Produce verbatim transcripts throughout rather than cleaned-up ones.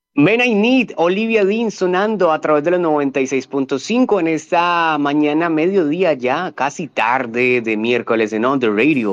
Men I Need, Olivia Dean sonando a través de los noventa y seis punto cinco en esta mañana, mediodía ya, casi tarde de miércoles en On The Radio.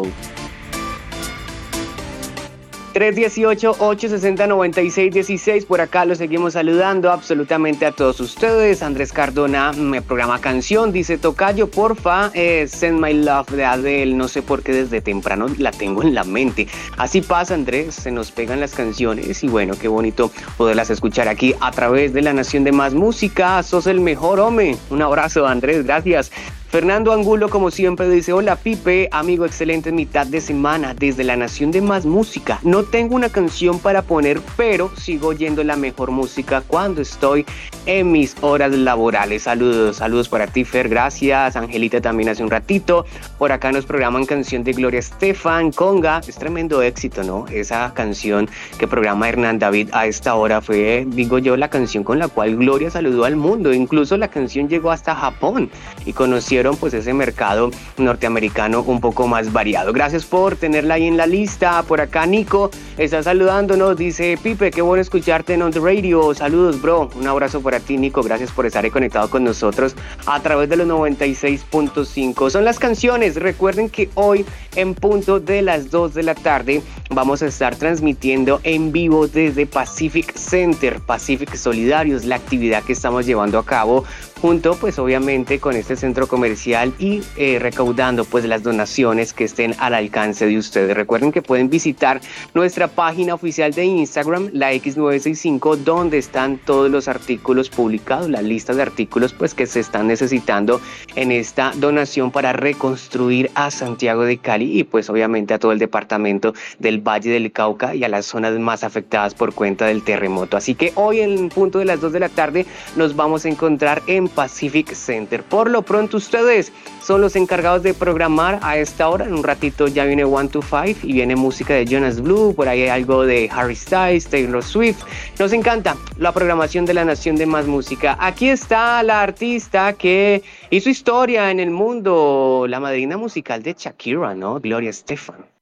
tres dieciocho, ocho sesenta, noventa y seis dieciséis, por acá los seguimos saludando absolutamente a todos ustedes. Andrés Cardona me programa canción, dice Tocayo, porfa, eh, Send My Love de Adele, no sé por qué desde temprano la tengo en la mente. Así pasa, Andrés, se nos pegan las canciones y bueno, qué bonito poderlas escuchar aquí a través de La Nación de Más Música. Sos el mejor, hombre. Un abrazo, Andrés, gracias. Fernando Angulo, como siempre, dice: hola Pipe, amigo, excelente mitad de semana desde La Nación de Más Música. No tengo una canción para poner, pero sigo oyendo la mejor música cuando estoy en mis horas laborales. Saludos, saludos para ti, Fer, gracias. Angelita también hace un ratito. Por acá nos programan canción de Gloria Estefan, Conga. Es tremendo éxito, ¿no? Esa canción que programa Hernán David a esta hora fue, digo yo, la canción con la cual Gloria saludó al mundo. Incluso la canción llegó hasta Japón y conoció pues ese mercado norteamericano un poco más variado. Gracias por tenerla ahí en la lista. Por acá Nico está saludándonos, dice: Pipe, qué bueno escucharte en On The Radio. Saludos, bro. Un abrazo para ti, Nico. Gracias por estar ahí conectado con nosotros a través de los noventa y seis punto cinco. Son las canciones. Recuerden que hoy en punto de las dos de la tarde vamos a estar transmitiendo en vivo desde Pacific Center, Pacific Solidarios, la actividad que estamos llevando a cabo junto pues obviamente con este centro comercial y eh, recaudando pues las donaciones que estén al alcance de ustedes. Recuerden que pueden visitar nuestra página oficial de Instagram, la X nueve sesenta y cinco, donde están todos los artículos publicados, la lista de artículos pues que se están necesitando en esta donación para reconstruir a Santiago de Cali y pues obviamente a todo el departamento del Valle del Cauca y a las zonas más afectadas por cuenta del terremoto. Así que hoy en punto de las dos de la tarde nos vamos a encontrar en Pacific Center. Por lo pronto ustedes son los encargados de programar a esta hora. En un ratito ya viene One to Five y viene música de Jonas Blue, por ahí hay algo de Harry Styles, Taylor Swift. Nos encanta la programación de La Nación de Más Música. Aquí está la artista que hizo historia en el mundo, la madrina musical de Shakira, ¿no? Gloria Estefan.